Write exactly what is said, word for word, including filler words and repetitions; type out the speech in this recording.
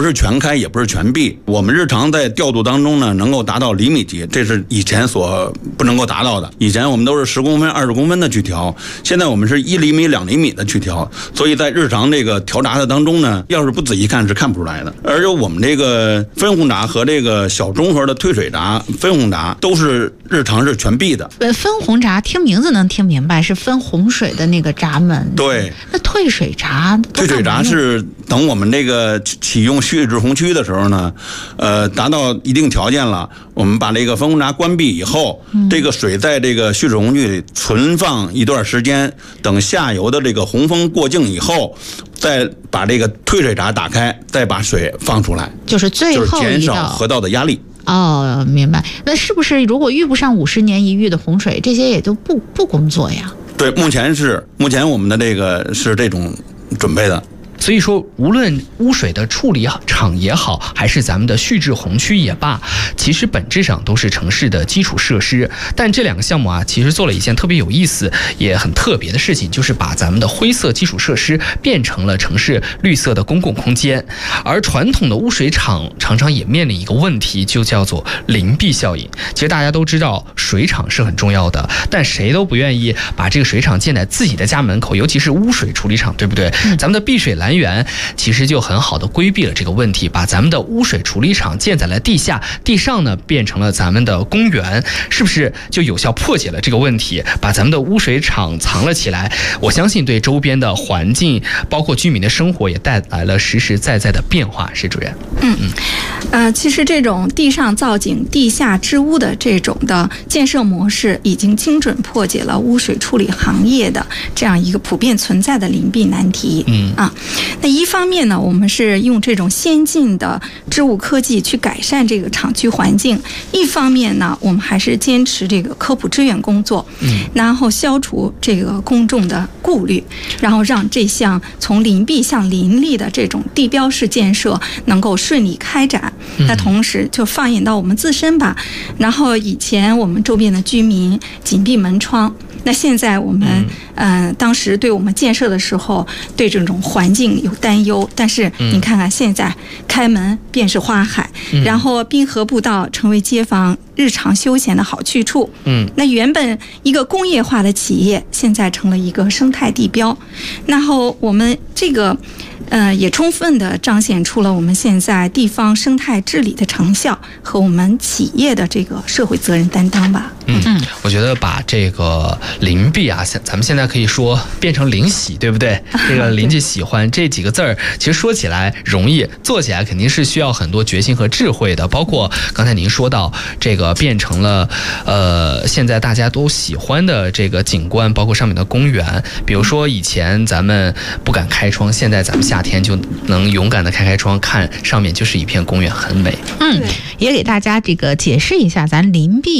是全开，也不是全闭。我们日常在调度当中呢，能够达到厘米级，这是以前所不能够达到的。以前我们都是十公分、二十公分的去调，现在我们是一厘米、两厘米的去调。所以在日常这个调炸的当中呢，要是不仔细看是看不出来的。而且我们这个分红闸和这个小中盒的退水闸、分红闸都是日常是全闭的。 呃，分红闸听名字能听明白，是分洪水的那个闸门。 对。 那退水闸？ 退水闸是等我们这个启用蓄滞洪区的时候呢，呃，达到一定条件了，我们把这个分洪闸关闭以后，嗯、这个水在这个蓄滞洪区里存放一段时间，等下游的这个洪峰过境以后，再把这个退水闸打开，再把水放出来， 就是最后一道， 就是减少河道的压力。 哦，明白。那是不是如果遇不上五十年一遇的洪水，这些也都不不工作呀？ 对，目前是目前我们的这个是这种准备的。 所以说，无论污水的处理厂也好，还是咱们的蓄滞洪区也罢，其实本质上都是城市的基础设施。但这两个项目啊，其实做了一件特别有意思也很特别的事情，就是把咱们的灰色基础设施变成了城市绿色的公共空间。而传统的污水厂常常也面临一个问题，就叫做邻避效应。其实大家都知道，水厂是很重要的，但谁都不愿意把这个水厂建在自己的家门口，尤其是污水处理厂，对不对？嗯、咱们的避水来源其实就很好的规避了这个问题，把咱们的污水处理厂建在了地下，地上呢变成了咱们的公园，是不是就有效破解了这个问题，把咱们的污水厂藏了起来？我相信对周边的环境，包括居民的生活也带来了实实在在的变化。石主任， 嗯嗯，呃，其实这种地上造景、地下织污的这种的建设模式，已经精准破解了污水处理行业的这样一个普遍存在的邻避难题。嗯啊。那一方面呢，我们是用这种先进的织物科技去改善这个厂区环境；一方面呢，我们还是坚持这个科普支援工作，嗯，然后消除这个公众的顾虑，然后让这项从邻避向邻里的这种地标式建设能够顺利开展。那同时就放眼到我们自身吧，然后以前我们周边的居民紧闭门窗。那现在我们，呃，当时对我们建设的时候，对这种环境有担忧，但是你看看现在开门便是花海，嗯、然后滨河步道成为街坊日常休闲的好去处。嗯，那原本一个工业化的企业，现在成了一个生态地标。然后我们这个。呃，也充分地彰显出了我们现在地方生态治理的成效和我们企业的这个社会责任担当吧。 嗯嗯，我觉得把这个邻避啊，咱们现在可以说变成邻喜，对不对？这个邻居喜欢这几个字儿，其实说起来容易，做起来肯定是需要很多决心和智慧的。包括刚才您说到这个变成了呃，现在大家都喜欢的这个景观，包括上面的公园。比如说以前咱们不敢开窗，现在咱们夏天就能勇敢的开开窗，看上面就是一片公园，很美。 嗯，也给大家这个解释一下，咱邻避